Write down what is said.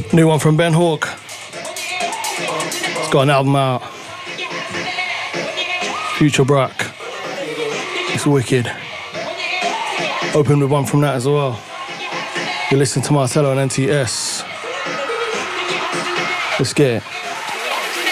New one from Ben Hawk. It's got an album out. Future Brack. It's wicked. Opened with one from that as well. You're listening to Martello and NTS. Let's get it.